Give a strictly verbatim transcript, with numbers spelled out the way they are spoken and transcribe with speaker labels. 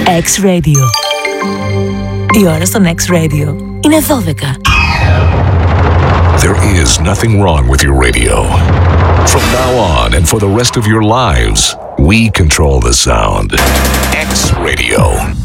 Speaker 1: X-Radio. Η ώρα στον X-Radio είναι δώδεκα.
Speaker 2: There is nothing wrong with your radio. From now on and for the rest of your lives, we control the sound. X-Radio.